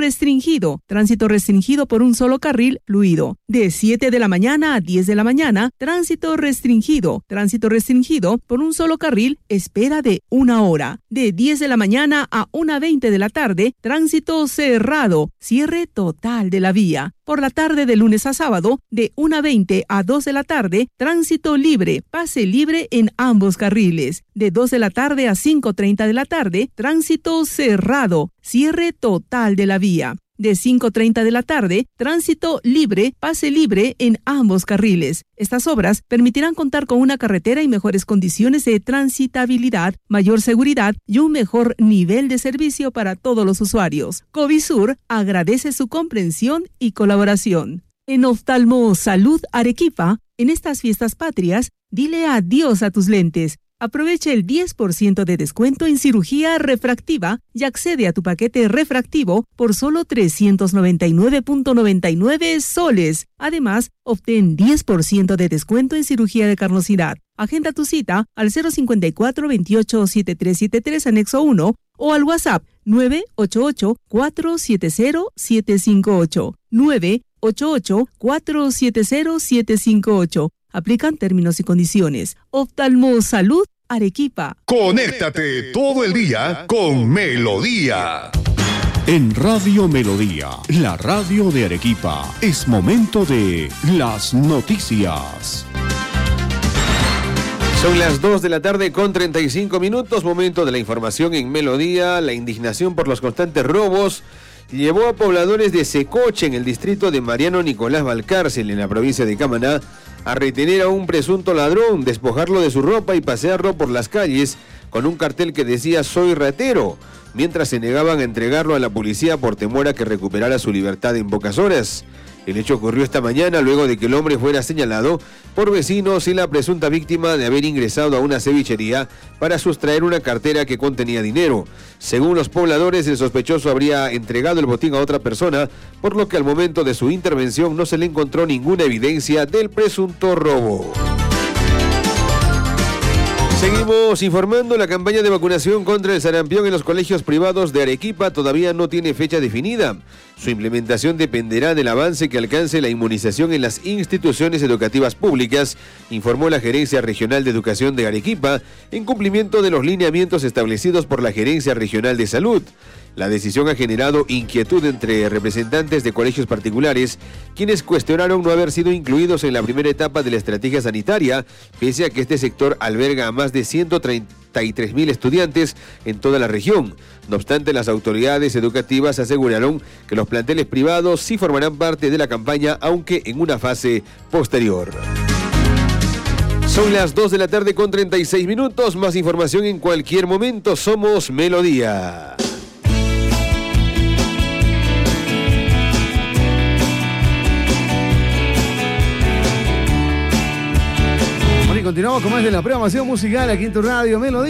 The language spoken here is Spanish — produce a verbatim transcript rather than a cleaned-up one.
restringido, tránsito restringido por un solo carril fluido. De siete de la mañana a diez de la mañana, tránsito restringido, tránsito restringido por un solo carril, espera de una hora. De diez de la mañana a una veinte de la tarde, tránsito cerrado, cierre total de la vía. Por la tarde de lunes a sábado, de una veinte a dos de la tarde, tránsito libre, pase libre en ambos carriles. De dos de la tarde a cinco treinta de la tarde, tránsito cerrado, cierre total de la vía. De cinco treinta de la tarde, tránsito libre, pase libre en ambos carriles. Estas obras permitirán contar con una carretera y mejores condiciones de transitabilidad, mayor seguridad y un mejor nivel de servicio para todos los usuarios. Covisur agradece su comprensión y colaboración. En Oftalmo Salud Arequipa, en estas fiestas patrias, dile adiós a tus lentes. Aprovecha el diez por ciento de descuento en cirugía refractiva y accede a tu paquete refractivo por solo trescientos noventa y nueve punto noventa y nueve soles. Además, obtén diez por ciento de descuento en cirugía de carnosidad. Agenda tu cita al cero cinco cuatro, veintiocho, setenta y tres setenta y tres anexo uno o al WhatsApp nueve ocho ocho, cuatro siete cero, siete cinco ocho. nueve ocho ocho, cuatro siete cero, siete cinco ocho. Aplican términos y condiciones. Oftalmo Salud Arequipa. Conéctate todo el día con Melodía. En Radio Melodía, la radio de Arequipa, es momento de las noticias. Son las dos de la tarde con treinta y cinco minutos, momento de la información en Melodía. La indignación por los constantes robos llevó a pobladores de Secoche, en el distrito de Mariano Nicolás Valcárcel, en la provincia de Camaná, a retener a un presunto ladrón, despojarlo de su ropa y pasearlo por las calles con un cartel que decía "soy ratero", mientras se negaban a entregarlo a la policía por temor a que recuperara su libertad en pocas horas. El hecho ocurrió esta mañana luego de que el hombre fuera señalado por vecinos y la presunta víctima de haber ingresado a una cevichería para sustraer una cartera que contenía dinero. Según los pobladores, el sospechoso habría entregado el botín a otra persona, por lo que al momento de su intervención no se le encontró ninguna evidencia del presunto robo. Seguimos informando. La campaña de vacunación contra el sarampión en los colegios privados de Arequipa todavía no tiene fecha definida. Su implementación dependerá del avance que alcance la inmunización en las instituciones educativas públicas, informó la Gerencia Regional de Educación de Arequipa, en cumplimiento de los lineamientos establecidos por la Gerencia Regional de Salud. La decisión ha generado inquietud entre representantes de colegios particulares, quienes cuestionaron no haber sido incluidos en la primera etapa de la estrategia sanitaria, pese a que este sector alberga a más de ciento treinta y tres mil estudiantes en toda la región. No obstante, las autoridades educativas aseguraron que los planteles privados sí formarán parte de la campaña, aunque en una fase posterior. Son las dos de la tarde con treinta y seis minutos. Más información en cualquier momento. Somos Melodía. Continuamos con más de la programación musical aquí en tu radio Melodía.